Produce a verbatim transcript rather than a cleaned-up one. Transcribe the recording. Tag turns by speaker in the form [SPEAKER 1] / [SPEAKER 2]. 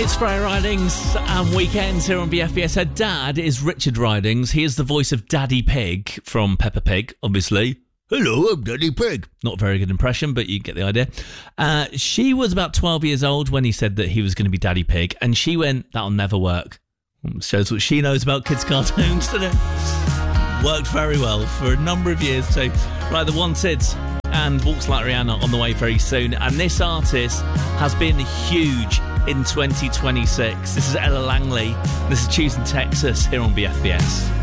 [SPEAKER 1] It's Freya Ridings and Weekends here on B F B S. Her dad is Richard Ridings. He is the voice of Daddy Pig from Peppa Pig, obviously. Hello, I'm Daddy Pig. Not a very good impression, but you get the idea. Uh, she was about twelve years old when he said that he was going to be Daddy Pig, and she went, that'll never work. Shows what she knows about kids' cartoons, doesn't it? Worked very well for a number of years too. Right, The Wanted and Walks Like Rihanna on the way very soon. And this artist has been huge in twenty twenty-six. This is Ella Langley. This is Choosing Texas here on B F B S.